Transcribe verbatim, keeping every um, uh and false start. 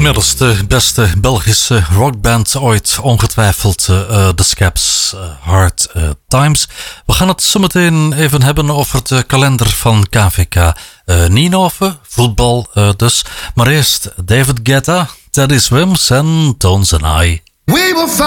Inmiddels de beste Belgische rockband ooit, ongetwijfeld uh, The Scaps, uh, Hard uh, Times. We gaan het zometeen even hebben over de kalender van K V K uh, Nienhoven, voetbal uh, dus. Maar eerst David Guetta, Teddy Swims en Tones and I. We will